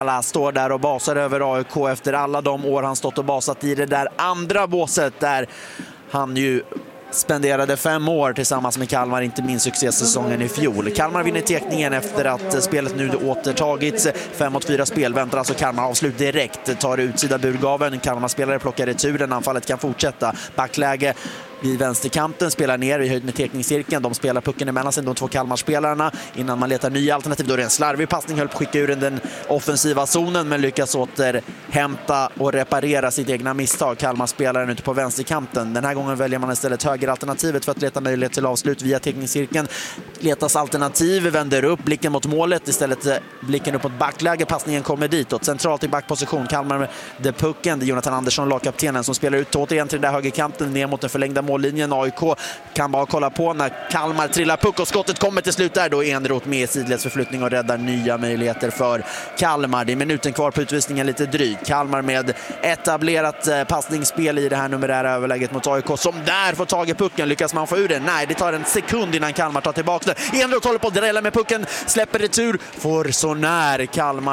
Alla står där och basar över AIK efter alla de år han stått och basat i det där andra båset där han ju spenderade 5 år tillsammans med Kalmar, inte minst succésäsongen i fjol. Kalmar vinner tekningen efter att spelet nu återtagits. 5-4 spel väntar alltså Kalmar avslut direkt. Tar utsida burgaven, Kalmar-spelare plockar returen, anfallet kan fortsätta. Backläge vid vänsterkanten, spelar ner i höjd med tekningscirkeln. De spelar pucken emellan sig, de 2 Kalmar-spelarna. Innan man letar nya alternativ, då är det en slarvig passning, höll på att skicka ur den offensiva zonen, men lyckas återhämta och reparera sitt egna misstag. Kalmar-spelaren ute på vänsterkanten. Den här gången väljer man istället högeralternativet för att leta möjlighet till avslut via tekningscirkeln. Letas alternativ, vänder upp blicken mot målet, istället blicken upp mot backläge. Passningen kommer ditåt, centralt i backposition. Kalmar med pucken, det är Jonathan Andersson, lagkaptenen, som spelar ut återigen till den där högerkanten ner mot den förlängda mållinjen. AIK kan bara kolla på när Kalmar trillar puck och skottet kommer till slut där. Då är Enroth med sidledsförflyttning och räddar nya möjligheter för Kalmar. Det är minuten kvar på utvisningen, lite drygt. Kalmar med etablerat passningsspel i det här numerära överläget mot AIK, som där får tag i pucken. Lyckas man få ur den? Nej, det tar en sekund innan Kalmar tar tillbaka den. Enroth håller på att drälla med pucken, släpper retur, får så när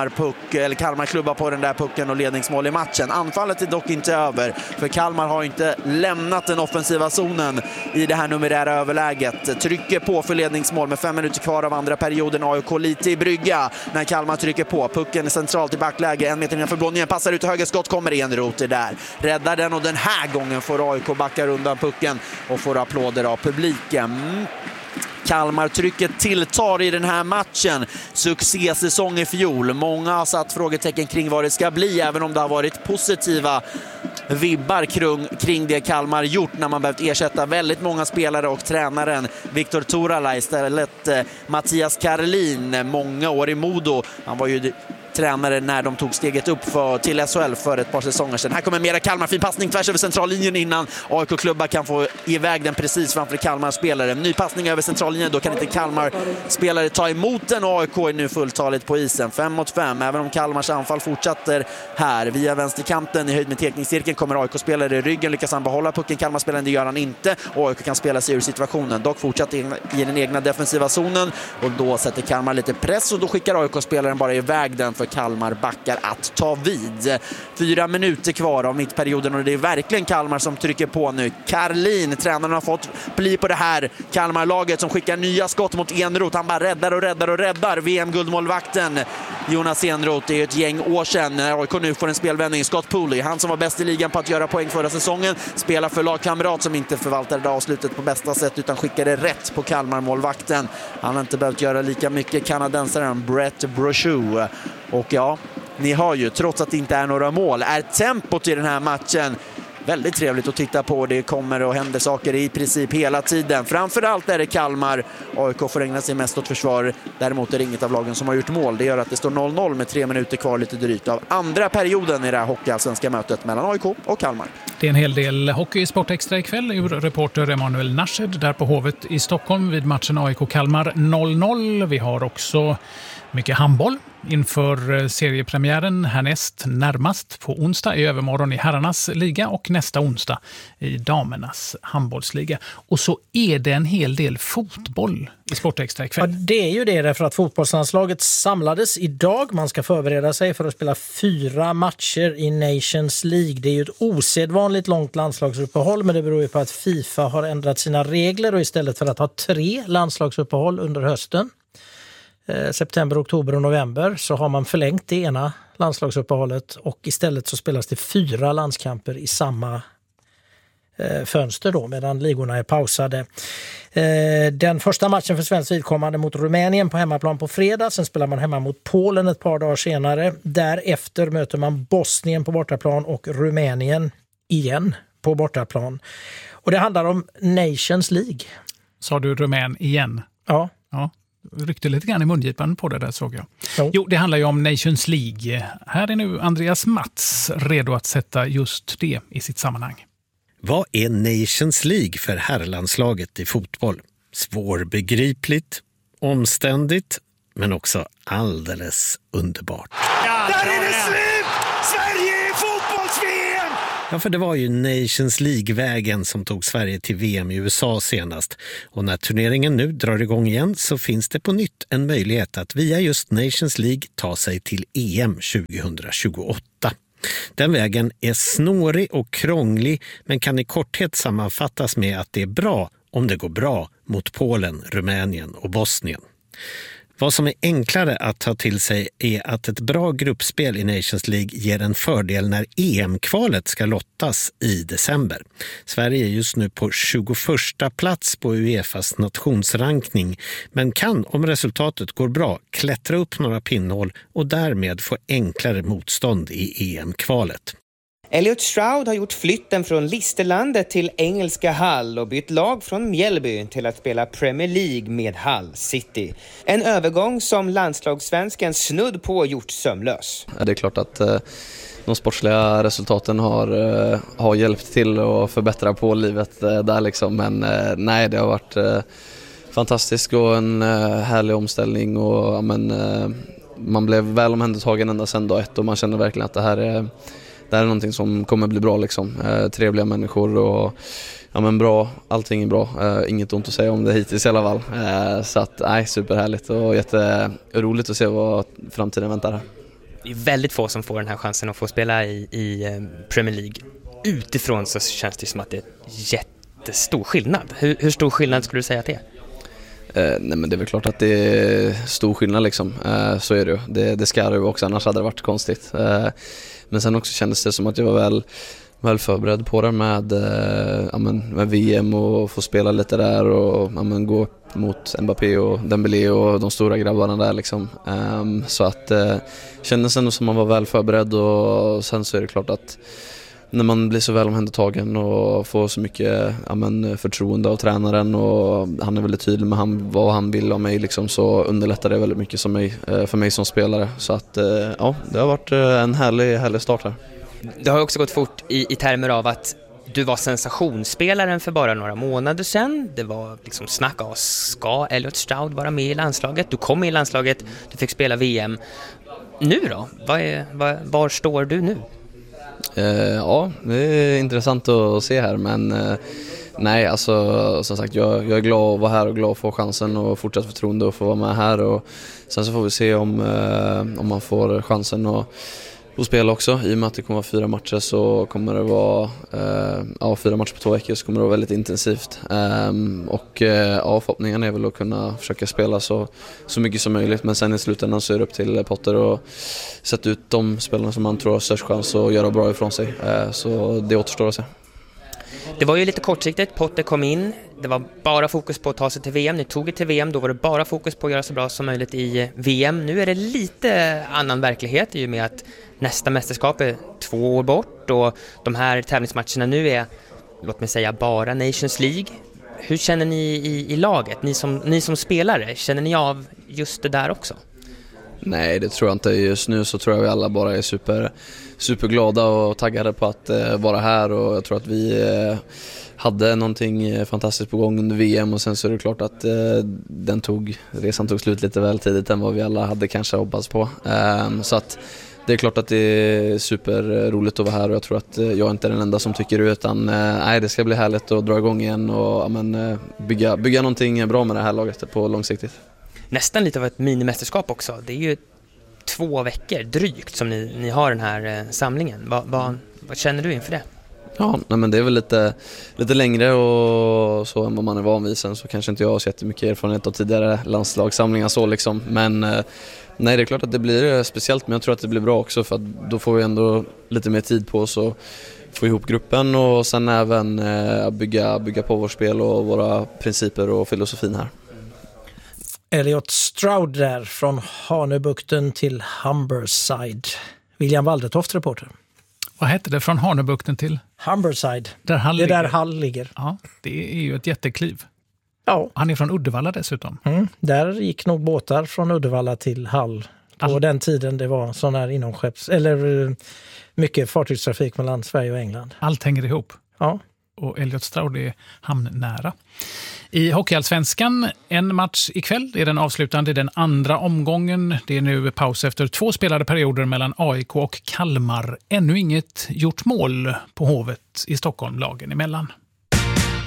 Kalmar klubba på den där pucken och ledningsmål i matchen. Anfallet är dock inte över, för Kalmar har inte lämnat den offensiva zonen i det här numerära överläget. Trycker på för ledningsmål med 5 minuter kvar av andra perioden. AIK lite i brygga när Kalmar trycker på. Pucken är centralt i backläge, 1 meter innanför blåningen, passar ut till höger, skott kommer, Enroth där. Räddar den, och den här gången får AIK backa undan pucken och får applåder av publiken. Kalmar-trycket tilltar i den här matchen. Succésäsong i fjol. Många har satt frågetecken kring vad det ska bli, även om det har varit positiva vibbar kring det Kalmar gjort när man behövt ersätta väldigt många spelare och tränaren Viktor Torala, istället Mattias Karlin, många år i Modo. Han var ju tränare när de tog steget upp till SHL för ett par säsonger sedan. Här kommer mera Kalmar, fin passning tvärs över centrallinjen innan AIK-klubbar kan få iväg den precis framför Kalmar-spelare. Ny passning över centrallinjen, då kan inte Kalmar-spelare ta emot den, och AIK är nu fulltaligt på isen. 5-5, även om Kalmars anfall fortsätter här. Via vänsterkanten i höjd med tekningscirkeln kommer AIK-spelare i ryggen, lyckas han behålla pucken. Kalmar-spelaren, det gör han inte, och AIK kan spela sig ur situationen. Dock fortsätter i den egna defensiva zonen, och då sätter Kalmar lite press, och då skickar AIK-spelaren bara iväg den för Kalmar backar att ta vid. 4 minuter kvar av mittperioden, och det är verkligen Kalmar som trycker på nu. Karlin, tränaren, har fått bli på det här Kalmar-laget som skickar nya skott mot Enroth. Han bara räddar VM-guldmålvakten Jonas Enroth. Det är ett gäng år sedan när AIK nu får en spelvändning. Scott Pooley, han som var bäst i ligan på att göra poäng förra säsongen, spelar för lagkamrat som inte förvaltade det avslutet på bästa sätt utan skickade rätt på Kalmar-målvakten. Han har inte behövt göra lika mycket, kanadensaren Brett Brochu. Och ja, ni har ju, trots att det inte är några mål, är tempot i den här matchen väldigt trevligt att titta på. Det kommer och händer saker i princip hela tiden. Framförallt är det Kalmar. AIK får ägna sig mest åt försvar. Däremot är det inget av lagen som har gjort mål. Det gör att det står 0-0 med 3 minuter kvar, lite drygt, av andra perioden i det här hockeyallsvenska mötet mellan AIK och Kalmar. Det är en hel del hockey i Sportextra ikväll. Reporter Emanuel Nasched där på Hovet i Stockholm vid matchen AIK-Kalmar 0-0. Vi har också mycket handboll inför seriepremiären härnäst, närmast på onsdag i övermorgon i herrarnas liga och nästa onsdag i damernas handbollsliga. Och så är det en hel del fotboll i Sportextra ikväll. Ja, det är ju det, därför att fotbollslandslaget samlades idag. Man ska förbereda sig för att spela 4 matcher i Nations League. Det är ju ett osedvanligt långt landslagsuppehåll, men det beror ju på att FIFA har ändrat sina regler, och istället för att ha 3 landslagsuppehåll under hösten, september, oktober och november, så har man förlängt det ena landslagsuppehållet, och istället så spelas det 4 landskamper i samma fönster då, medan ligorna är pausade. Den första matchen för svensk vidkommande mot Rumänien på hemmaplan på fredag. Sen spelar man hemma mot Polen ett par dagar senare. Därefter möter man Bosnien på bortaplan och Rumänien igen på bortaplan. Och det handlar om Nations League. Sa du Rumän igen? Ja. Ryckte lite grann i mungipan på det där, såg jag. Jo, det handlar ju om Nations League. Här är nu Andreas Mats redo att sätta just det i sitt sammanhang. Vad är Nations League för herrlandslaget i fotboll? Svårbegripligt, omständigt, men också alldeles underbart. Ja, där är det slut! Sverige är fotbolls-VM! Ja, för det var ju Nations League-vägen som tog Sverige till VM i USA senast. Och när turneringen nu drar igång igen så finns det på nytt en möjlighet att via just Nations League ta sig till EM 2028. Den vägen är snårig och krånglig men kan i korthet sammanfattas med att det är bra om det går bra mot Polen, Rumänien och Bosnien. Vad som är enklare att ta till sig är att ett bra gruppspel i Nations League ger en fördel när EM-kvalet ska lottas i december. Sverige är just nu på 21:a plats på UEFAs nationsrankning men kan, om resultatet går bra, klättra upp några pinnhål och därmed få enklare motstånd i EM-kvalet. Elliot Stroud har gjort flytten från Listerlandet till engelska Hull och bytt lag från Mjällby till att spela Premier League med Hull City. En övergång som landslagssvensken snudd på gjort sömlös. Det är klart att de sportsliga resultaten har hjälpt till att förbättra på livet där liksom. Men nej, det har varit fantastiskt och en härlig omställning och man blev väl omhändertagen ända sedan dag ett och man känner verkligen att det här är någonting som kommer bli bra liksom. Trevliga människor och bra, allting är bra. Inget ont att säga om det hittills i alla fall. Så att superhärligt och jätteroligt att se vad framtiden väntar här. Det är väldigt få som får den här chansen att få spela i Premier League. Utifrån så känns det som att det är jättestor skillnad. Hur stor skillnad skulle du säga att det är? Nej, men det är väl klart att det är stor skillnad liksom. Så är det ju. Det ska det ju också, annars hade det varit konstigt. Men sen också kändes det som att jag var väl förberedd på det med VM och få spela lite där och gå upp mot Mbappé och Dembélé och de stora grabbarna där liksom. Så att kändes ändå som man var väl förberedd och sen så är det klart att när man blir så väl omhändertagen och får så mycket förtroende av tränaren och han är väldigt tydlig med vad han vill av mig liksom, så underlättar det väldigt mycket för mig som spelare. Så att det har varit en härlig start här. Det har också gått fort i termer av att du var sensationsspelaren för bara några månader sedan. Det var liksom snack av, ska Elliot Stroud vara med i landslaget? Du kom med i landslaget, du fick spela VM. Nu då? Var står du nu? Ja, det är intressant att se här, men nej, alltså som sagt, jag är glad att vara här och glad att få chansen och fortsatt förtroende att få vara med här och sen så får vi se om man får chansen att spela också. I och med att det kommer vara 4 matcher så kommer det vara 4 matcher på 2 veckor så kommer det vara väldigt intensivt och förhoppningen är väl att kunna försöka spela så mycket som möjligt, men sen i slutändan så är det upp till Potter och sätta ut de spelarna som man tror har störst chans att göra bra ifrån sig, så det återstår att se. Det var ju lite kortsiktigt, Potter kom in, det var bara fokus på att ta sig till VM, ni tog er till VM, då var det bara fokus på att göra så bra som möjligt i VM. Nu är det lite annan verklighet i och med att nästa mästerskap är 2 år bort och de här tävlingsmatcherna nu är, låt mig säga, bara Nations League. Hur känner ni i laget, ni som spelare, känner ni av just det där också? Nej, det tror jag inte. Just nu så tror jag vi alla bara är superglada och taggade på att vara här och jag tror att vi hade någonting fantastiskt på gång under VM och sen så är det klart att resan tog slut lite väl tidigt än vad vi alla hade kanske hoppats på. Så att det är klart att det är superroligt att vara här och jag tror att jag inte är den enda som tycker det, utan det ska bli härligt att dra igång igen och bygga någonting bra med det här laget på långsiktigt. Nästan lite av ett minimästerskap också. Det är ju 2 veckor drygt som ni har den här samlingen. Vad känner du inför det? Ja, men det är väl lite längre och så än vad man är van vid. Sen så kanske inte jag har så jättemycket erfarenhet av tidigare landslagssamlingar så liksom. Men nej, det är klart att det blir speciellt, men jag tror att det blir bra också för att då får vi ändå lite mer tid på oss att få ihop gruppen och sen även bygga på vårt spel och våra principer och filosofin här. Elliot Stroud där från Hanöbukten till Humberside. William Waldertoft, reporter. Vad hette det, från Hanöbukten till? Humberside. Det är där Hull ligger. Ja, det är ju ett jättekliv. Ja. Han är från Uddevalla dessutom. Där gick nog båtar från Uddevalla till Hull. På den tiden det var sån här inomskepps... Eller mycket fartygstrafik mellan Sverige och England. Allt hänger ihop. Ja. och Elliot Stroud är hamnnära. I Hockeyallsvenskan, en match ikväll. Det är den avslutande, den andra omgången. Det är nu paus efter 2 spelade perioder mellan AIK och Kalmar. Ännu inget gjort mål på Hovet i Stockholm lagen emellan.